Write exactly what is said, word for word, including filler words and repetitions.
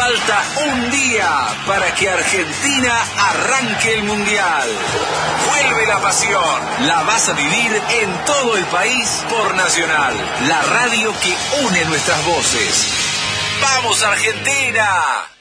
Falta un día para que Argentina arranque el Mundial. Vuelve la pasión. La vas a vivir en todo el país por Nacional, la radio que une nuestras voces. ¡Vamos, Argentina!